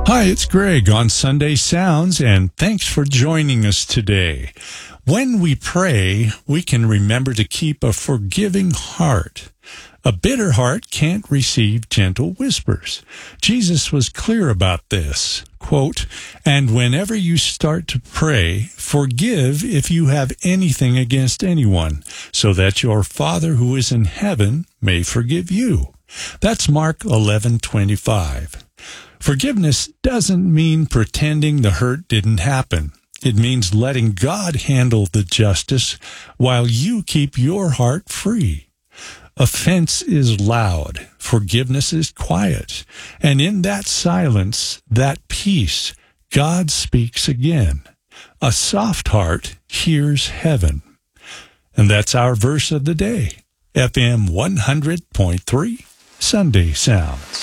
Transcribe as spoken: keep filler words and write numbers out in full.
Hi, it's Greg on Sunday Sounds, and thanks for joining us today. When we pray, we can remember to keep a forgiving heart. A bitter heart can't receive gentle whispers. Jesus was clear about this. Quote, "And whenever you start to pray, forgive if you have anything against anyone, so that your Father who is in heaven may forgive you." That's Mark eleven twenty-five. Forgiveness doesn't mean pretending the hurt didn't happen. It means letting God handle the justice while you keep your heart free. Offense is loud. Forgiveness is quiet. And in that silence, that peace, God speaks again. A soft heart hears heaven. And that's our verse of the day. F M one hundred point three, Sunday Sounds.